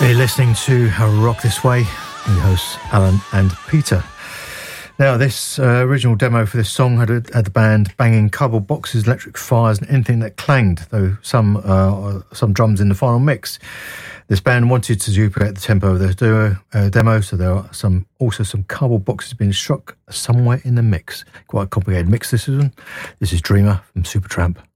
You're listening to Rock This Way, with hosts Alan and Peter. Now, this original demo for this song had the band banging cardboard boxes, electric fires, and anything that clanged, though some drums in the final mix. This band wanted to duplicate the tempo of their demo, so there are also some cardboard boxes being struck somewhere in the mix. Quite a complicated mix, this one. This is Dreamer from Supertramp.